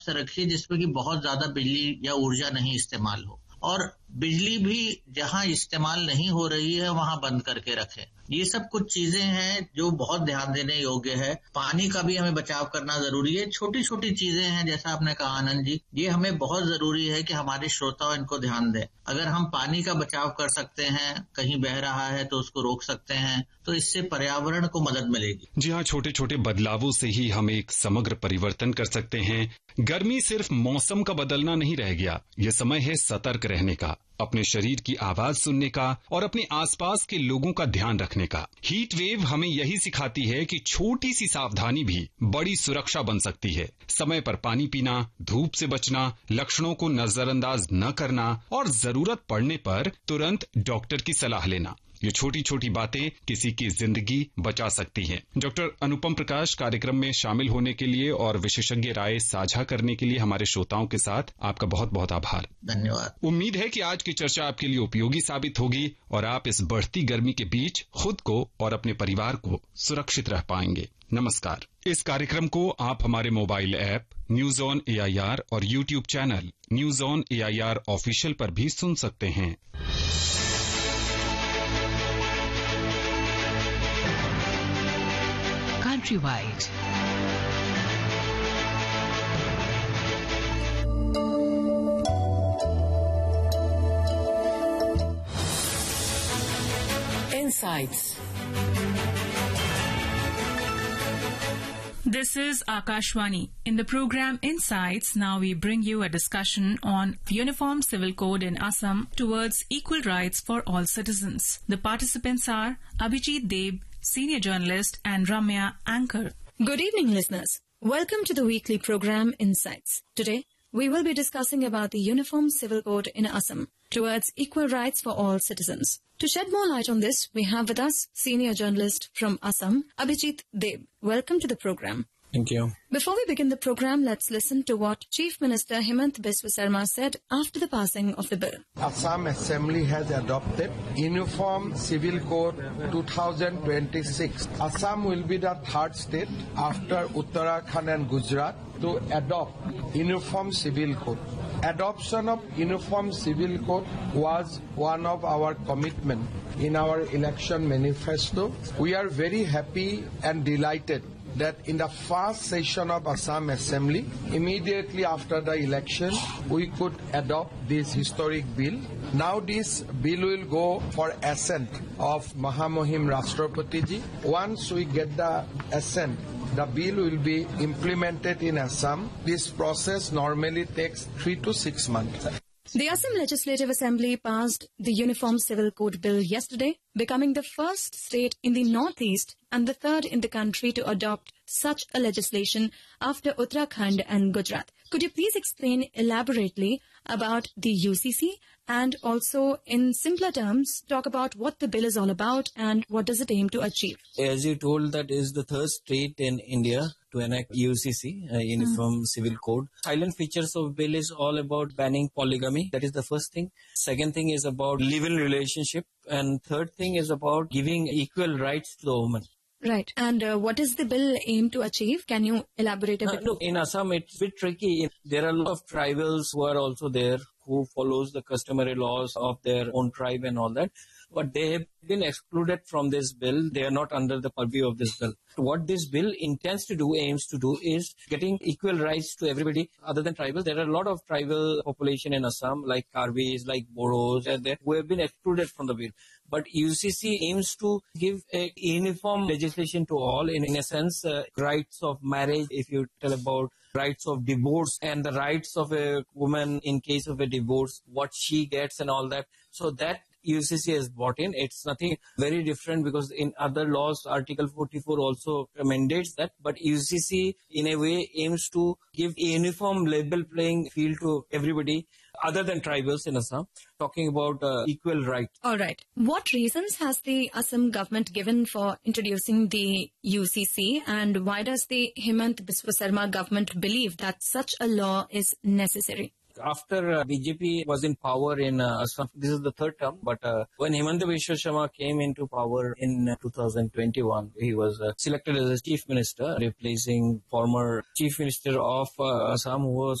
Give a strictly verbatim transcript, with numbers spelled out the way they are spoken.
से रखिए जिसमें कि बहुत ज्यादा बिजली या ऊर्जा नहीं इस्तेमाल हो, और बिजली भी जहां इस्तेमाल नहीं हो रही है वहां बंद करके रखें। ये सब कुछ चीजें हैं जो बहुत ध्यान देने योग्य है। पानी का भी हमें बचाव करना जरूरी है। छोटी छोटी चीजें हैं जैसा आपने कहा आनंद जी, ये हमें बहुत जरूरी है कि हमारे श्रोता इनको ध्यान दें। अगर हम पानी का बचाव कर सकते हैं, कहीं बह रहा है तो उसको रोक सकते हैं, तो इससे पर्यावरण को मदद मिलेगी। जी हाँ, छोटे छोटे बदलावों से ही हम एक समग्र परिवर्तन कर सकते हैं। गर्मी सिर्फ मौसम का बदलना नहीं रह गया, ये समय है सतर्क रहने का, अपने शरीर की आवाज सुनने का और अपने आसपास के लोगों का ध्यान रखने का। हीट वेव हमें यही सिखाती है कि छोटी सी सावधानी भी बड़ी सुरक्षा बन सकती है। समय पर पानी पीना, धूप से बचना, लक्षणों को नजरअंदाज न करना और जरूरत पड़ने पर तुरंत डॉक्टर की सलाह लेना, ये छोटी छोटी बातें किसी की जिंदगी बचा सकती हैं। डॉक्टर अनुपम प्रकाश, कार्यक्रम में शामिल होने के लिए और विशेषज्ञ राय साझा करने के लिए हमारे श्रोताओं के साथ आपका बहुत बहुत आभार। धन्यवाद। उम्मीद है कि आज की चर्चा आपके लिए उपयोगी साबित होगी और आप इस बढ़ती गर्मी के बीच खुद को और अपने परिवार को सुरक्षित रह पाएंगे। नमस्कार। इस कार्यक्रम को आप हमारे mobile app news on A I R और YouTube channel news on A I R official पर भी सुन सकते हैं। Countrywide. Insights. This is Akashwani. In the program Insights, now we bring you a discussion on Uniform Civil Code in Assam towards equal rights for all citizens. The participants are Abhijit Deb, senior journalist, and Ramya, anchor. Good evening, listeners. Welcome to the weekly program Insights. Today, we will be discussing about the Uniform Civil Code in Assam towards equal rights for all citizens. To shed more light on this, we have with us senior journalist from Assam, Abhijit Deb. Welcome to the program. Thank you. Before we begin the program, let's listen to what Chief Minister Himant Biswa Sarma said after the passing of the bill. Assam Assembly has adopted Uniform Civil Code twenty twenty-six. Assam will be the third state after Uttarakhand and Gujarat to adopt Uniform Civil Code. Adoption of Uniform Civil Code was one of our commitment in our election manifesto. We are very happy and delighted that in the first session of Assam Assembly, immediately after the election, we could adopt this historic bill. Now this bill will go for assent of Mahamuhim Rashtrapati Ji. Once we get the assent, the bill will be implemented in Assam. This process normally takes three to six months. The Assam Legislative Assembly passed the Uniform Civil Code Bill yesterday, becoming the first state in the northeast and the third in the country to adopt such a legislation after Uttarakhand and Gujarat. Could you please explain elaborately about the U C C and also in simpler terms talk about what the bill is all about and what does it aim to achieve? As you told, that is the third state in India to enact U C C, uh, Uniform mm. Civil Code. Silent features of bill is all about banning polygamy. That is the first thing. Second thing is about live-in relationship. And third thing is about giving equal rights to the woman. Right. And uh, what does the bill aim to achieve? Can you elaborate a Uh, bit? no, in Assam, it's a bit tricky. There are a lot of tribals who are also there, who follows the customary laws of their own tribe and all that. But they have been excluded from this bill. They are not under the purview of this bill. What this bill intends to do, aims to do, is getting equal rights to everybody other than tribal. There are a lot of tribal population in Assam, like Karbis, like Boros, and they, who have been excluded from the bill. But U C C aims to give a uniform legislation to all, in, in a sense, uh, rights of marriage, if you tell about rights of divorce and the rights of a woman in case of a divorce, what she gets and all that. So that U C C has brought in. It's nothing very different because in other laws, Article forty-four also mandates that. But U C C, in a way, aims to give a uniform level playing field to everybody other than tribals in Assam, talking about uh, equal rights. All right. What reasons has the Assam government given for introducing the U C C, and why does the Himant Biswa Sarma government believe that such a law is necessary? after uh, B J P was in power in uh, Assam, this is the third term, but uh, when Himanta Biswa Sarma came into power in uh, two thousand twenty-one, he was uh, selected as a chief minister, replacing former chief minister of uh, Assam, who was